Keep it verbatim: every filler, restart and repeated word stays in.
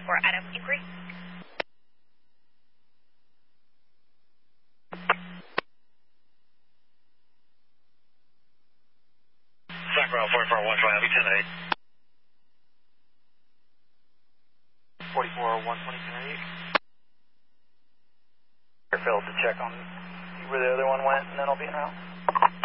for Adam inquiry. Sacramento forty-four one twenty, ten eight. forty-four one twenty, ten eight. Airfield to check on where the other one went, and then I'll be in route.